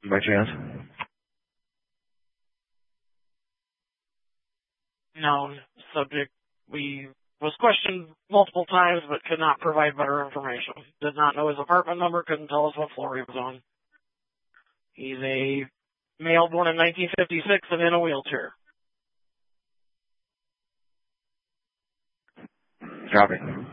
by chance? No, subject was questioned multiple times but could not provide better information. Did not know his apartment number, couldn't tell us what floor he was on. He's a male born in 1956 and in a wheelchair. Copy.